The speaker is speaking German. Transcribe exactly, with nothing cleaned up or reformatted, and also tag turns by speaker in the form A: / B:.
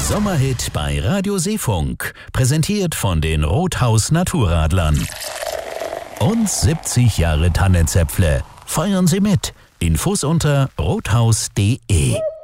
A: Sommerhit bei Radio Seefunk. Präsentiert von den Rothaus Naturradlern. Und siebzig Jahre Tannenzäpfle. Feiern Sie mit. Infos unter rothaus punkt de.